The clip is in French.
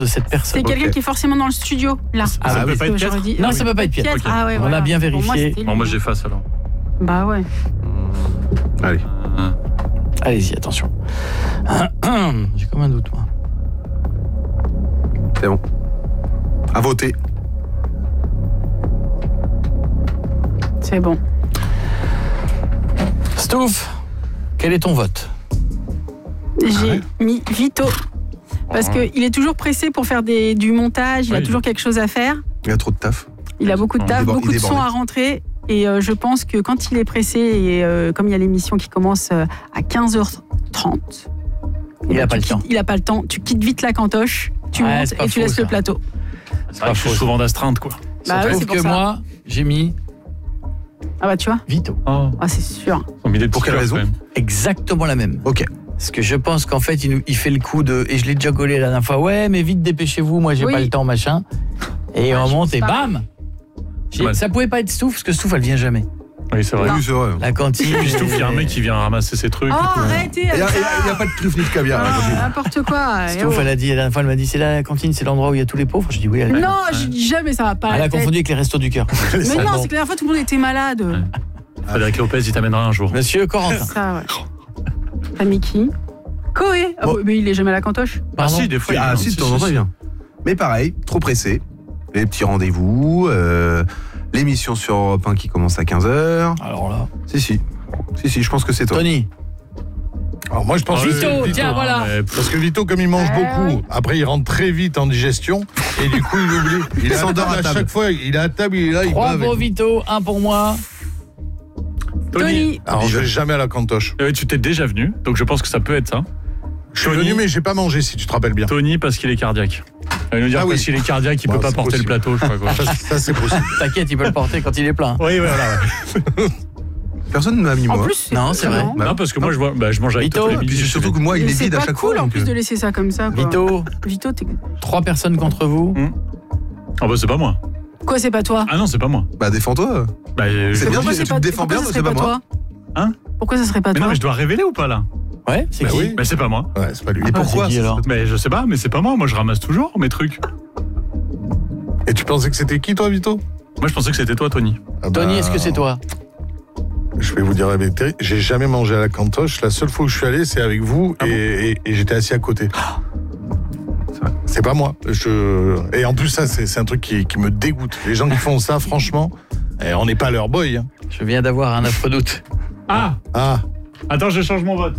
de cette personne. C'est quelqu'un qui est forcément dans le studio, là. Ça peut pas être Pietre. Non, ça peut pas être Pietre. Piètre. Ah ouais, On voilà. a bien Pour moi, vérifié. c'était lui. Bon, moi j'efface alors. Bah ouais. Allez. Allez-y, attention. J'ai comme un doute, moi. C'est bon. À voter. C'est bon. Stouff, quel est ton vote? J'ai mis Vito. Parce qu'il est toujours pressé pour faire du montage, il a Oui. toujours quelque chose à faire. Il y a trop de taf. Il a beaucoup de taf, Il beaucoup de sons déborde. à rentrer. Et je pense que quand il est pressé, et comme il y a l'émission qui commence à 15h30, Il a pas le temps. Il a pas le temps. Tu quittes vite la cantoche, tu Ouais, montes c'est pas et tu faux, laisses ça. le plateau. C'est vrai que je suis souvent d'astreinte, quoi. Bah ouais, Sauf c'est pour que ça. moi, j'ai mis Ah bah tu vois, Vito. Oh, ah, c'est sûr. ils ont mis des Pour petits quelle cœurs, raison quand même. Exactement la même. Ok. Parce que je pense qu'en fait, il fait le coup de... Et je l'ai déjà collé la dernière fois. Ouais, mais vite, dépêchez-vous, moi, j'ai Oui. pas le temps, machin. Et Ouais, on je monte pense et pas. bam Ouais. Ça pouvait pas être Stouff, parce que Stouff, elle vient jamais. Oui, c'est vrai. Non. Oui, c'est vrai. La cantine... Puis Stouff, il y a un mec qui vient ramasser ses trucs. Oh, et tout. arrêtez Il avec n'y ça. a pas de truffe ni de caviar. Ah, la cantine. n'importe quoi. Stouff, elle a dit, la dernière fois, elle m'a dit, c'est la cantine, c'est l'endroit où il y a tous les pauvres. Je dis oui, elle Non, je dis jamais ça va pas. à Elle la a tête. confondu avec les restos du cœur. Mais non, Bon. c'est que la dernière fois tout le monde était malade. Frédéric Lopez, il t'amènera un jour. Monsieur Corentin. Ça, ouais. T'as mis qui? Koé. Ah, Bon. mais il est jamais à la cantoche. Ah Pardon. si, des fois, il Ah vient. si, de temps en temps, il vient. Mais pareil, trop pressé. Les petits rendez-vous, l'émission sur Europe 1 qui commence à 15h. Alors là... Si, je pense que c'est toi. Tony. Alors moi je pense Vito, que tiens, voilà. mais- parce que Vito comme il mange Ah, beaucoup, oui. après il rentre très vite en digestion et du coup il oublie. Il s'endort à à table. chaque fois, il est à table, il est là, il 3 bave. pour Vito, 1 pour moi. Tony. Alors je vais jamais à la cantoche. Ouais, tu t'es déjà venu, donc je pense que ça peut être ça. Je suis venu mais j'ai pas mangé si tu te rappelles bien. Tony, parce qu'il est cardiaque. Elle va nous dire Ah que oui. s'il est cardiaque, il Bon, peut pas c'est porter possible. le plateau, je sais pas quoi. Ça c'est possible. T'inquiète, il peut le porter quand il est plein. Oui, voilà. Personne ne m'a mis En moi. plus, Non, c'est vrai. marrant. Bah, Non, parce que moi, je mange avec Vito, toi tous les Et puis midis. c'est surtout que moi, il Mais est c'est vide à pas chaque cool fois. en donc, plus de laisser ça comme ça. Quoi. Vito, t'es... 3 personnes contre vous. Ah bah c'est pas moi. Quoi, c'est pas toi? Ah non, c'est pas moi. Bah défends-toi. Bah, C'est bien, Pourquoi tu c'est te pas, défends pourquoi bien, ça c'est serait pas pas moi. toi? Hein? Pourquoi ça serait pas Mais toi? non, mais je dois révéler ou pas là? Ouais, c'est Bah qui? oui. Mais c'est pas moi. Ouais, c'est pas lui. Et pourquoi c'est qui, alors? Mais je sais pas, mais c'est pas moi. Moi, je ramasse toujours mes trucs. Et tu pensais que c'était qui toi Vito? Moi, je pensais que c'était toi, Tony. Ah bah, Tony, est-ce que c'est toi? Je vais vous dire la vérité, j'ai jamais mangé à la cantoche. La seule fois où je suis allé, c'est avec vous et j'étais assis à côté. C'est pas moi. Et en plus, ça, c'est un truc qui me dégoûte. Les gens qui font ça, franchement, on n'est pas leur boy. Hein. Je viens d'avoir un affreux doute. Ah! Ah, Attends, je change mon vote.